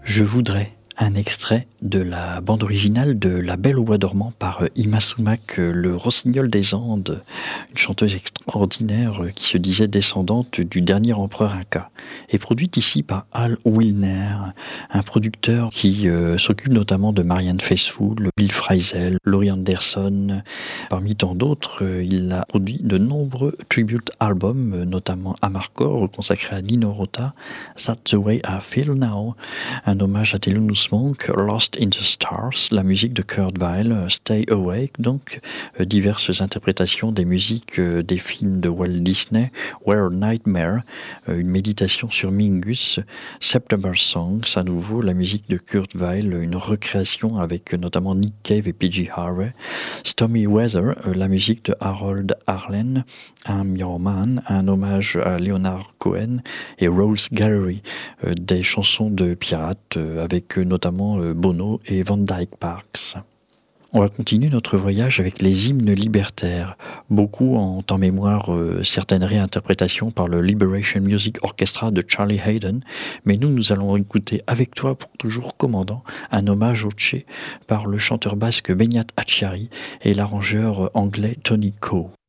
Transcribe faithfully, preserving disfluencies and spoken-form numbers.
Je voudrais un extrait de la bande originale de La Belle au bois dormant par Ima Sumac, le rossignol des Andes, une chanteuse extraordinaire qui se disait descendante du dernier empereur inca, et produite ici par Al Wilner, un producteur qui euh, s'occupe notamment de Marianne Faithfull, Bill Frisell, Laurie Anderson. Parmi tant d'autres, euh, il a produit de nombreux tribute albums, notamment Amarcord, consacré à Nino Rota, That's the Way I Feel Now, un hommage à Thelonious Monk, Lost in the Stars, la musique de Kurt Weill, Stay Awake, donc euh, diverses interprétations des musiques euh, des films de Walt Disney, Where Nightmare, euh, une méditation sur Mingus, September Songs, à nouveau la musique de Kurt Weill, une recréation avec euh, notamment Nick Cave et P G Harvey, Stormy Weather, euh, la musique de Harold Arlen, I'm Your Man, un hommage à Leonard Cohen, et Rose Gallery, euh, des chansons de pirates euh, avec euh, notamment euh, Bono et Van Dyke Parks. On va continuer notre voyage avec les hymnes libertaires. Beaucoup ont en mémoire euh, certaines réinterprétations par le Liberation Music Orchestra de Charlie Haydn, mais nous, nous allons écouter avec toi pour toujours commandant un hommage au Tché par le chanteur basque Beñat Attiari et l'arrangeur anglais Tony Coe.